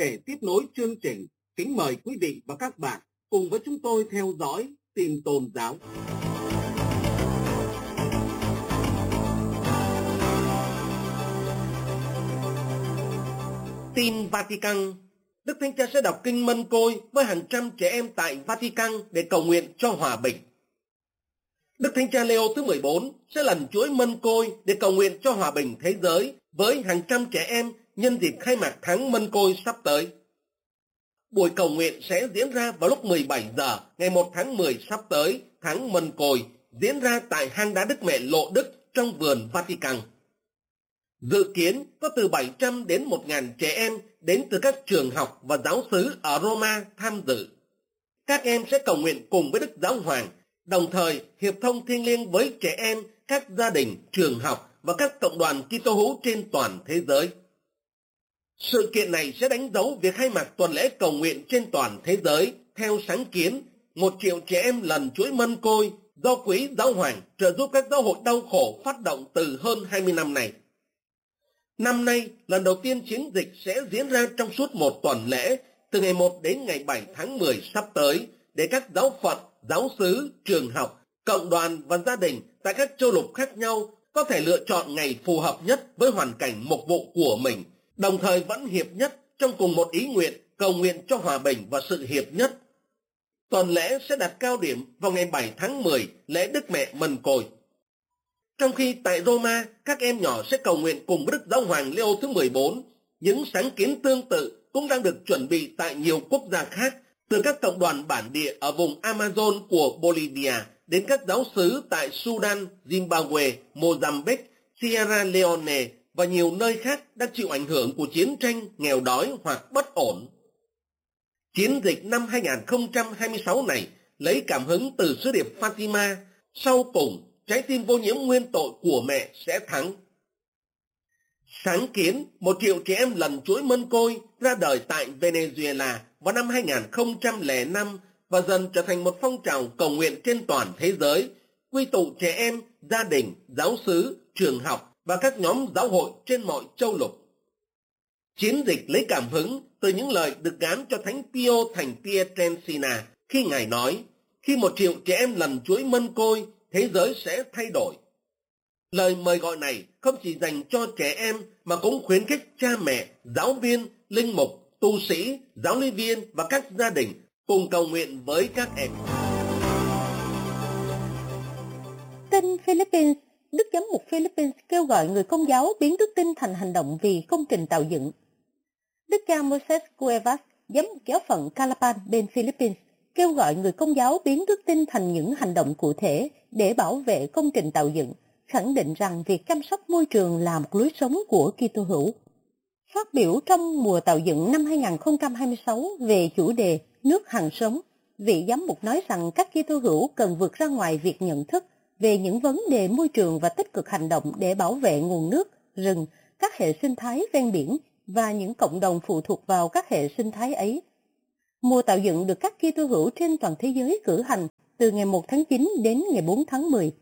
Để tiếp nối chương trình, kính mời quý vị và các bạn cùng với chúng tôi theo dõi tin tôn giáo. Tin Vatican. Đức Thánh Cha sẽ đọc kinh Mân Côi với hàng trăm trẻ em tại Vatican để cầu nguyện cho hòa bình. Đức Thánh Cha Leo thứ 14 sẽ lần chuỗi Mân Côi để cầu nguyện cho hòa bình thế giới với hàng trăm trẻ em nhân dịp khai mạc tháng Mân Côi sắp tới. Buổi cầu nguyện sẽ diễn ra vào lúc 17 giờ ngày 1 tháng 10 sắp tới, tháng Mân Côi, diễn ra tại hang đá Đức Mẹ Lộ Đức trong vườn Vatican. Dự kiến có từ 700 đến 1.000 trẻ em đến từ các trường học và giáo xứ ở Roma tham dự. Các em sẽ cầu nguyện cùng với Đức Giáo Hoàng, đồng thời hiệp thông thiêng liêng với trẻ em, các gia đình, trường học và các cộng đoàn Kitô hữu trên toàn thế giới. Sự kiện này sẽ đánh dấu việc khai mạc tuần lễ cầu nguyện trên toàn thế giới theo sáng kiến 1 triệu trẻ em lần chuỗi Mân Côi do Quỹ Giáo Hoàng trợ giúp các giáo hội đau khổ phát động từ hơn 20 năm nay. Năm nay, lần đầu tiên chiến dịch sẽ diễn ra trong suốt một tuần lễ, từ ngày 1 đến ngày 7 tháng 10 sắp tới, để các giáo phận, giáo xứ, trường học, cộng đoàn và gia đình tại các châu lục khác nhau có thể lựa chọn ngày phù hợp nhất với hoàn cảnh mục vụ của mình, đồng thời vẫn hiệp nhất trong cùng một ý nguyện cầu nguyện cho hòa bình và sự hiệp nhất. Tuần lễ sẽ đặt cao điểm vào ngày 7 tháng 10, lễ Đức Mẹ Mân Côi. Trong khi tại Roma, các em nhỏ sẽ cầu nguyện cùng với Đức Giáo Hoàng Leo thứ 14, những sáng kiến tương tự cũng đang được chuẩn bị tại nhiều quốc gia khác, từ các cộng đoàn bản địa ở vùng Amazon của Bolivia đến các giáo xứ tại Sudan, Zimbabwe, Mozambique, Sierra Leone và nhiều nơi khác đang chịu ảnh hưởng của chiến tranh, nghèo đói hoặc bất ổn. Chiến dịch năm 2026 này lấy cảm hứng từ sứ điệp Fatima, sau cùng trái tim vô nhiễm nguyên tội của mẹ sẽ thắng. Sáng kiến 1 triệu trẻ em lần chuỗi Mân Côi ra đời tại Venezuela vào năm 2005 và dần trở thành một phong trào cầu nguyện trên toàn thế giới, quy tụ trẻ em, gia đình, giáo xứ, trường học và các nhóm giáo hội trên mọi châu lục. Chiến dịch lấy cảm hứng từ những lời được gán cho Thánh Pio thành Pietrelcina khi Ngài nói, khi 1 triệu trẻ em lần chuỗi Mân Côi, thế giới sẽ thay đổi. Lời mời gọi này không chỉ dành cho trẻ em mà cũng khuyến khích cha mẹ, giáo viên, linh mục, tu sĩ, giáo lý viên và các gia đình cùng cầu nguyện với các em. Tin Philippines. Đức Giám mục Philippines kêu gọi người Công giáo biến đức tin thành hành động vì công trình tạo dựng. Đức cha Moises Cuevas, giám mục giáo phận Calapan bên Philippines, kêu gọi người Công giáo biến đức tin thành những hành động cụ thể để bảo vệ công trình tạo dựng, khẳng định rằng việc chăm sóc môi trường là một lối sống của Kitô hữu. Phát biểu trong mùa tạo dựng năm 2026 về chủ đề Nước hằng sống, vị giám mục nói rằng các Kitô hữu cần vượt ra ngoài việc nhận thức về những vấn đề môi trường và tích cực hành động để bảo vệ nguồn nước, rừng, các hệ sinh thái ven biển và những cộng đồng phụ thuộc vào các hệ sinh thái ấy. Mùa tạo dựng được các Kitô hữu trên toàn thế giới cử hành từ ngày 1 tháng 9 đến ngày 4 tháng 10.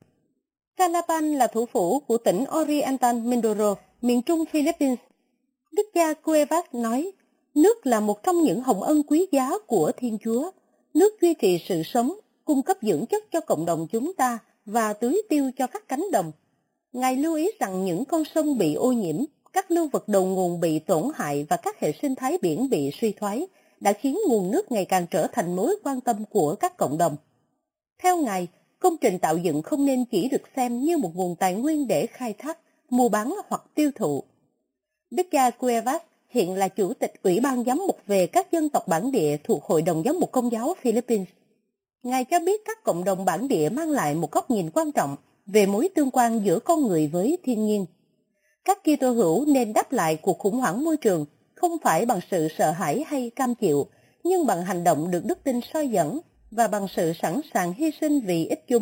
Calapan là thủ phủ của tỉnh Oriental Mindoro, miền trung Philippines. Đức cha Cuevas nói, nước là một trong những hồng ân quý giá của Thiên Chúa. Nước duy trì sự sống, cung cấp dưỡng chất cho cộng đồng chúng ta và tưới tiêu cho các cánh đồng. Ngài lưu ý rằng những con sông bị ô nhiễm, các lưu vật đầu nguồn bị tổn hại và các hệ sinh thái biển bị suy thoái đã khiến nguồn nước ngày càng trở thành mối quan tâm của các cộng đồng. Theo Ngài, công trình tạo dựng không nên chỉ được xem như một nguồn tài nguyên để khai thác, mua bán hoặc tiêu thụ. Đức cha Cuevas hiện là Chủ tịch Ủy ban Giám mục về các dân tộc bản địa thuộc Hội đồng Giám mục Công giáo Philippines. Ngài cho biết các cộng đồng bản địa mang lại một góc nhìn quan trọng về mối tương quan giữa con người với thiên nhiên. Các Kitô hữu nên đáp lại cuộc khủng hoảng môi trường không phải bằng sự sợ hãi hay cam chịu, nhưng bằng hành động được đức tin soi dẫn và bằng sự sẵn sàng hy sinh vì ích chung.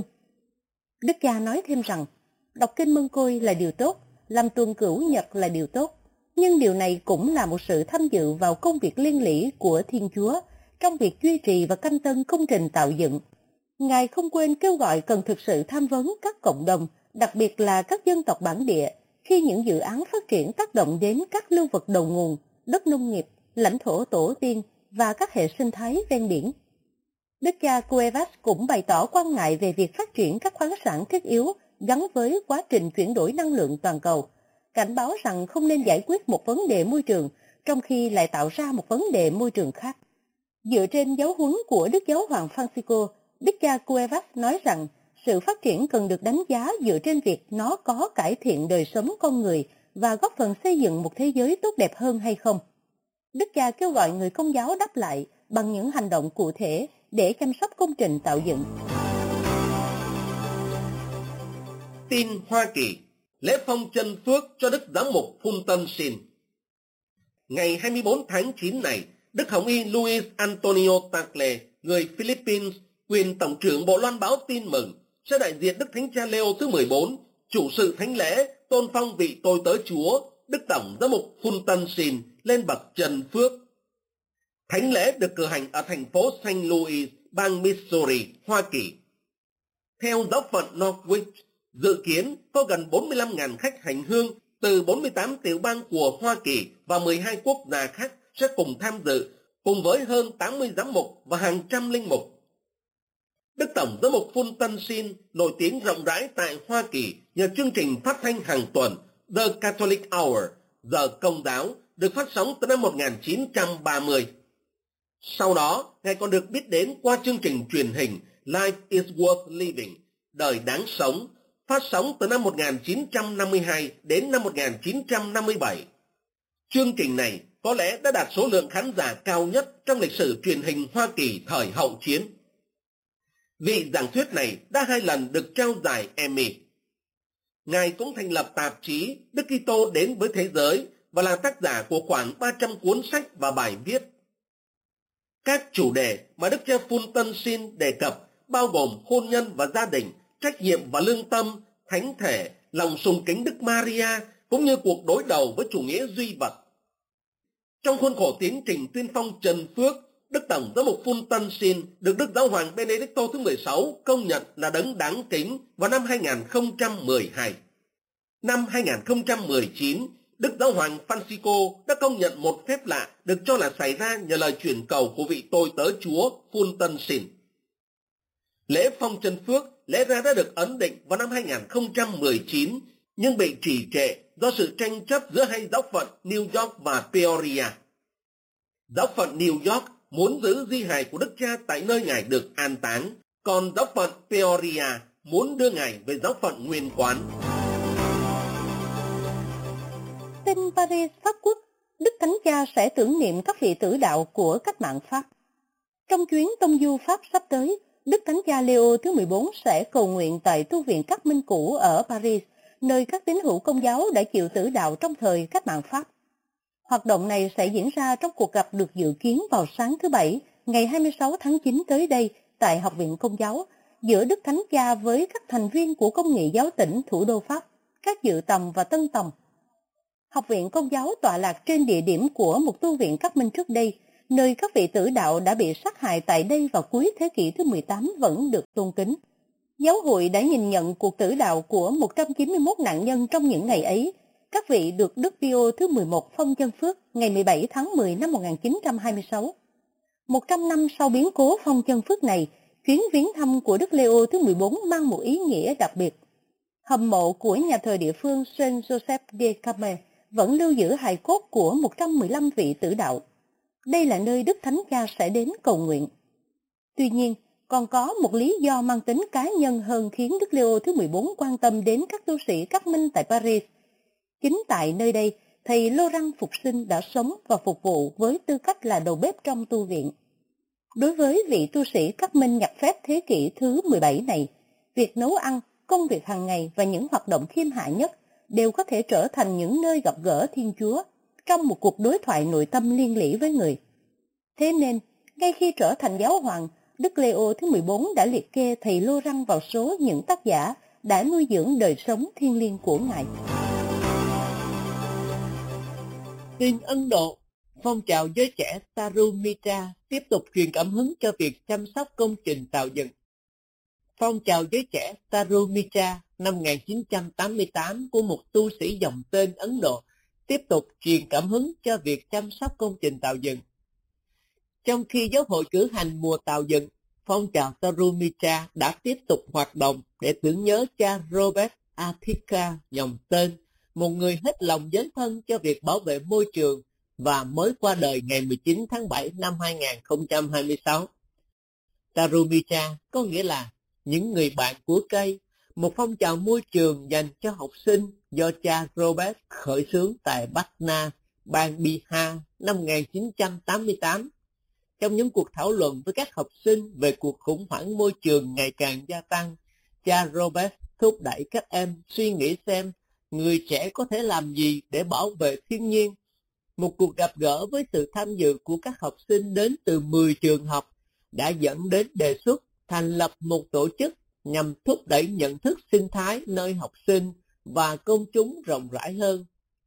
Đức cha nói thêm rằng, đọc kinh Mân Côi là điều tốt, làm tuần cửu nhật là điều tốt, nhưng điều này cũng là một sự tham dự vào công việc liên lỉ của Thiên Chúa trong việc duy trì và canh tân công trình tạo dựng. Ngài không quên kêu gọi cần thực sự tham vấn các cộng đồng, đặc biệt là các dân tộc bản địa, khi những dự án phát triển tác động đến các lưu vực đầu nguồn, đất nông nghiệp, lãnh thổ tổ tiên và các hệ sinh thái ven biển. Đức cha Cuevas cũng bày tỏ quan ngại về việc phát triển các khoáng sản thiết yếu gắn với quá trình chuyển đổi năng lượng toàn cầu, cảnh báo rằng không nên giải quyết một vấn đề môi trường trong khi lại tạo ra một vấn đề môi trường khác. Dựa trên giáo huấn của Đức Giáo hoàng Francisco, Đức cha Cuevas nói rằng sự phát triển cần được đánh giá dựa trên việc nó có cải thiện đời sống con người và góp phần xây dựng một thế giới tốt đẹp hơn hay không. Đức cha kêu gọi người Công giáo đáp lại bằng những hành động cụ thể để chăm sóc công trình tạo dựng. Tin Hoa Kỳ, lễ phong chân phước cho Đức Giám mục Fulton Sheen. Ngày 24 tháng 9 này, Đức Hồng y Luis Antonio Tagle, người Philippines, quyền Tổng trưởng Bộ Loan báo tin mừng, sẽ đại diện Đức Thánh Cha Leo thứ 14, chủ sự thánh lễ, tôn phong vị tôi tớ Chúa, Đức Tổng Giám mục Fulton Sheen lên bậc trần phước. Thánh lễ được cử hành ở thành phố St. Louis, bang Missouri, Hoa Kỳ. Theo giáo phận Northwich, dự kiến có gần 45.000 khách hành hương từ 48 tiểu bang của Hoa Kỳ và 12 quốc gia khác sẽ cùng tham dự, cùng với hơn 80 giám mục và hàng trăm linh mục. Đức Tổng Giám mục Fulton Sheen nổi tiếng rộng rãi tại Hoa Kỳ nhờ chương trình phát thanh hàng tuần The Catholic Hour, giờ Công giáo, được phát sóng từ năm 1930. Sau đó, Ngài còn được biết đến qua chương trình truyền hình Life is Worth Living, đời đáng sống, phát sóng từ năm 1952 đến năm 1957. Chương trình này có lẽ đã đạt số lượng khán giả cao nhất trong lịch sử truyền hình Hoa Kỳ thời hậu chiến. Vị giảng thuyết này đã 2 lần được trao giải Emmy. Ngài cũng thành lập tạp chí Đức Kitô đến với thế giới và là tác giả của khoảng 300 cuốn sách và bài viết. Các chủ đề mà Đức cha Fulton Sheen đề cập bao gồm hôn nhân và gia đình, trách nhiệm và lương tâm, thánh thể, lòng sùng kính Đức Maria, cũng như cuộc đối đầu với chủ nghĩa duy vật. Trong khuôn khổ tiến trình tuyên phong trần phước, Đức Tổng Giám mục Fulton Sheen được Đức Giáo hoàng Benedicto thứ 16 công nhận là đấng đáng kính vào năm 2012. Năm 2019, Đức Giáo hoàng Francisco đã công nhận một phép lạ được cho là xảy ra nhờ lời chuyển cầu của vị tôi tớ Chúa Fulton Sheen. Lễ phong trần phước lẽ ra đã được ấn định vào năm 2019, nhưng bị trì trệ do sự tranh chấp giữa hai giáo phận New York và Peoria. Giáo phận New York muốn giữ di hài của Đức Cha tại nơi Ngài được an táng, còn giáo phận Peoria muốn đưa Ngài về giáo phận nguyên quán. Tin Paris Pháp Quốc, Đức Thánh Cha sẽ tưởng niệm các vị tử đạo của cách mạng Pháp. Trong chuyến tông du Pháp sắp tới, Đức Thánh Cha Leo thứ 14 sẽ cầu nguyện tại tu viện Các Minh Cũ ở Paris, nơi các tín hữu Công giáo đã chịu tử đạo trong thời cách mạng Pháp. Hoạt động này sẽ diễn ra trong cuộc gặp được dự kiến vào sáng thứ Bảy, ngày 26 tháng 9 tới đây tại Học viện Công giáo, giữa Đức Thánh Cha với các thành viên của Công nghị giáo tỉnh thủ đô Pháp, các dự tòng và tân tòng. Học viện Công giáo tọa lạc trên địa điểm của một tu viện Các Minh trước đây, nơi các vị tử đạo đã bị sát hại tại đây vào cuối thế kỷ thứ 18 vẫn được tôn kính. Giáo hội đã nhìn nhận cuộc tử đạo của 191 nạn nhân trong những ngày ấy. Các vị được Đức Pio thứ 11 phong chân phước ngày 17 tháng 10 năm 1926. 100 năm sau biến cố phong chân phước này, chuyến viếng thăm của Đức Leo thứ 14 mang một ý nghĩa đặc biệt. Hầm mộ của nhà thờ địa phương Saint Joseph de Carme vẫn lưu giữ hài cốt của 115 vị tử đạo. Đây là nơi Đức Thánh Cha sẽ đến cầu nguyện. Tuy nhiên, còn có một lý do mang tính cá nhân hơn khiến Đức Leo thứ 14 quan tâm đến các tu sĩ Các Minh tại Paris. Chính tại nơi đây, thầy Laurent Phục Sinh đã sống và phục vụ với tư cách là đầu bếp trong tu viện. Đối với vị tu sĩ Các Minh nhập phép thế kỷ thứ 17 này, việc nấu ăn, công việc hàng ngày và những hoạt động khiêm hạ nhất đều có thể trở thành những nơi gặp gỡ Thiên Chúa trong một cuộc đối thoại nội tâm liên lỉ với người. Thế nên, ngay khi trở thành giáo hoàng, Đức Leo thứ 14 đã liệt kê thầy Laurent vào số những tác giả đã nuôi dưỡng đời sống thiêng liêng của Ngài. Tin Ấn Độ, phong trào giới trẻ Taru Mitra tiếp tục truyền cảm hứng cho việc chăm sóc công trình tạo dựng. Phong trào giới trẻ Taru Mitra năm 1988 của một tu sĩ dòng tên Ấn Độ tiếp tục truyền cảm hứng cho việc chăm sóc công trình tạo dựng. Trong khi giáo hội cử hành mùa tạo dựng, phong trào Tarumitra đã tiếp tục hoạt động để tưởng nhớ cha Robert Athika dòng tên, một người hết lòng dấn thân cho việc bảo vệ môi trường và mới qua đời ngày 19 tháng 7 năm 2026. Tarumitra có nghĩa là những người bạn của cây, một phong trào môi trường dành cho học sinh do cha Robert khởi xướng tại Patna, bang Bihar năm 1988. Trong những cuộc thảo luận với các học sinh về cuộc khủng hoảng môi trường ngày càng gia tăng, cha Robert thúc đẩy các em suy nghĩ xem người trẻ có thể làm gì để bảo vệ thiên nhiên. Một cuộc gặp gỡ với sự tham dự của các học sinh đến từ 10 trường học đã dẫn đến đề xuất thành lập một tổ chức nhằm thúc đẩy nhận thức sinh thái nơi học sinh và công chúng rộng rãi hơn.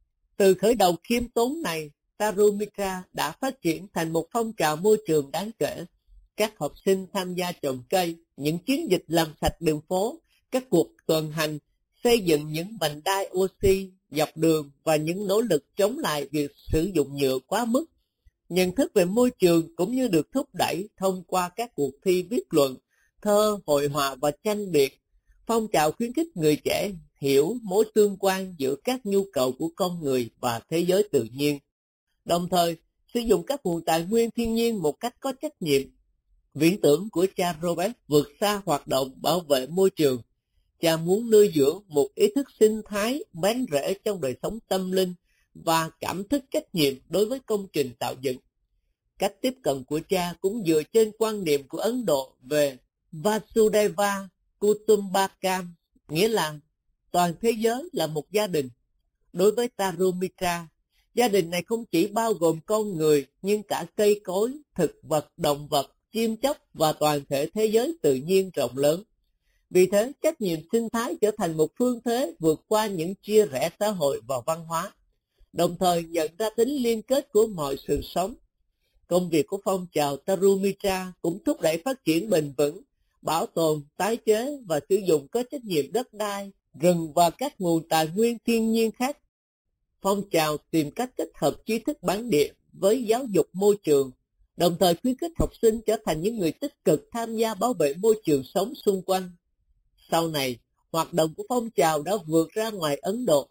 Từ khởi đầu khiêm tốn này, Tarumitra đã phát triển thành một phong trào môi trường đáng kể. Các học sinh tham gia trồng cây, những chiến dịch làm sạch đường phố, các cuộc tuần hành, xây dựng những vành đai oxy dọc đường và những nỗ lực chống lại việc sử dụng nhựa quá mức. Nhận thức về môi trường cũng như được thúc đẩy thông qua các cuộc thi viết luận, thơ, hội họa và tranh biện. Phong trào khuyến khích người trẻ hiểu mối tương quan giữa các nhu cầu của con người và thế giới tự nhiên, đồng thời sử dụng các nguồn tài nguyên thiên nhiên một cách có trách nhiệm. Viễn tưởng của cha Robert vượt xa hoạt động bảo vệ môi trường. Cha muốn nuôi dưỡng một ý thức sinh thái bén rễ trong đời sống tâm linh và cảm thức trách nhiệm đối với công trình tạo dựng. Cách tiếp cận của cha cũng dựa trên quan niệm của Ấn Độ về Vasudhaiva Kutumbakam, nghĩa là toàn thế giới là một gia đình. Đối với Tarumitra, gia đình này không chỉ bao gồm con người, nhưng cả cây cối, thực vật, động vật, chim chóc và toàn thể thế giới tự nhiên rộng lớn. Vì thế, trách nhiệm sinh thái trở thành một phương thế vượt qua những chia rẽ xã hội và văn hóa, đồng thời nhận ra tính liên kết của mọi sự sống. Công việc của phong trào Tarumitra cũng thúc đẩy phát triển bền vững, bảo tồn, tái chế và sử dụng có trách nhiệm đất đai, rừng và các nguồn tài nguyên thiên nhiên khác. Phong trào tìm cách kết hợp trí thức bản địa với giáo dục môi trường, đồng thời khuyến khích học sinh trở thành những người tích cực tham gia bảo vệ môi trường sống xung quanh. Sau này, hoạt động của phong trào đã vượt ra ngoài Ấn Độ.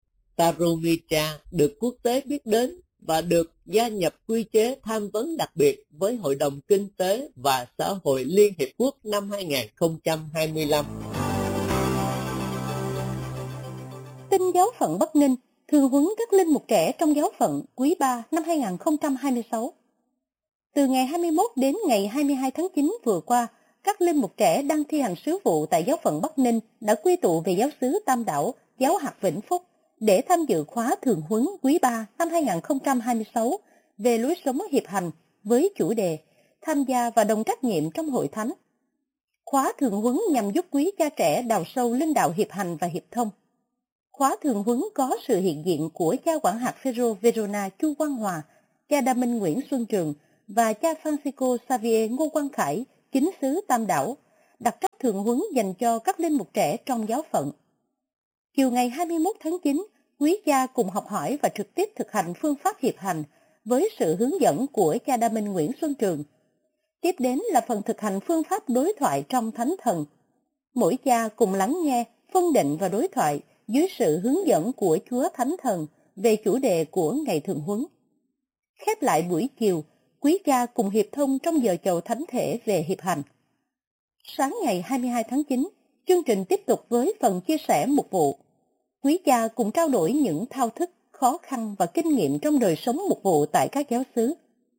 Tarumitra được quốc tế biết đến và được gia nhập quy chế tham vấn đặc biệt với Hội đồng Kinh tế và Xã hội Liên Hiệp Quốc năm 2025. Tin giáo phận Bắc Ninh thường huấn các linh mục trẻ trong giáo phận quý 3 năm 2026. Từ ngày 21 đến ngày 22 tháng 9 vừa qua, các linh mục trẻ đang thi hành sứ vụ tại giáo phận Bắc Ninh đã quy tụ về giáo xứ Tam Đảo, giáo hạt Vĩnh Phúc để tham dự khóa thường huấn quý 3 năm 2026 về lối sống hiệp hành với chủ đề tham gia và đồng trách nhiệm trong hội thánh. Khóa thường huấn nhằm giúp quý cha trẻ đào sâu linh đạo hiệp hành và hiệp thông. Khóa thường huấn có sự hiện diện của cha quản hạt Phêrô Verona Chu Quang Hòa, cha Đa Minh Nguyễn Xuân Trường và cha Francisco Xavier Ngô Quang Khải, chính xứ Tam Đảo, đặc trách thường huấn dành cho các linh mục trẻ trong giáo phận. Chiều ngày 21 tháng 9, quý cha cùng học hỏi và trực tiếp thực hành phương pháp hiệp hành với sự hướng dẫn của cha Đa Minh Nguyễn Xuân Trường. Tiếp đến là phần thực hành phương pháp đối thoại trong thánh thần. Mỗi cha cùng lắng nghe, phân định và đối thoại dưới sự hướng dẫn của Chúa Thánh Thần về chủ đề của ngày thường huấn. Khép lại buổi chiều, quý cha cùng hiệp thông trong giờ chầu thánh thể về hiệp hành. Sáng ngày 22 tháng 9, chương trình tiếp tục với phần chia sẻ mục vụ. Quý cha cùng trao đổi những thao thức, khó khăn và kinh nghiệm trong đời sống mục vụ tại các giáo xứ.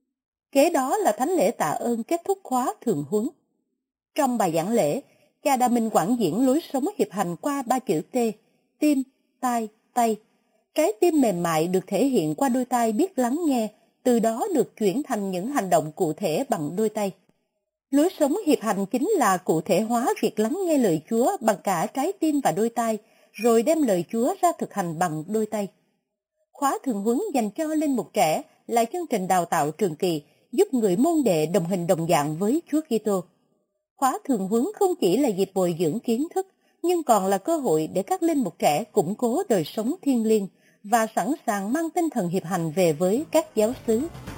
Kế đó là thánh lễ tạ ơn kết thúc khóa thường huấn. Trong bài giảng lễ, cha Đa Minh quảng diễn lối sống hiệp hành qua 3 chữ T: tim, tai, tay. Trái tim mềm mại được thể hiện qua đôi tai biết lắng nghe, từ đó được chuyển thành những hành động cụ thể bằng đôi tay. Lối sống hiệp hành chính là cụ thể hóa việc lắng nghe lời Chúa bằng cả trái tim và đôi tai, rồi đem lời Chúa ra thực hành bằng đôi tay. Khóa thường huấn dành cho linh mục trẻ là chương trình đào tạo trường kỳ giúp người môn đệ đồng hình đồng dạng với Chúa Kitô. Khóa thường huấn không chỉ là dịp bồi dưỡng kiến thức, nhưng còn là cơ hội để các linh mục trẻ củng cố đời sống thiêng liêng, và sẵn sàng mang tinh thần hiệp hành về với các giáo xứ.